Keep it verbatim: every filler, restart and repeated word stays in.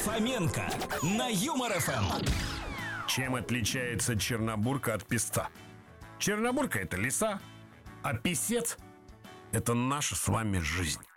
Фоменко на Юмор эф эм. Чем отличается чернобурка от песца? Чернобурка — это лиса, а песец — это наша с вами жизнь.